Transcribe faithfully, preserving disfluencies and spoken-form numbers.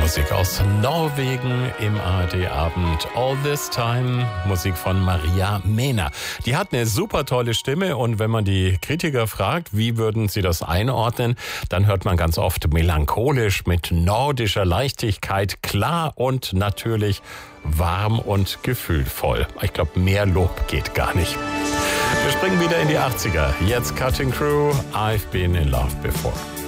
Musik aus Norwegen im A R D-Abend. All This Time, Musik von Maria Mehner. Die hat eine super tolle Stimme und wenn man die Kritiker fragt, wie würden sie das einordnen, dann hört man ganz oft melancholisch mit nordischer Leichtigkeit, klar und natürlich warm und gefühlvoll. Ich glaube, mehr Lob geht gar nicht. Wir springen wieder in die achtziger. Jetzt Cutting Crew, I've Been in Love Before.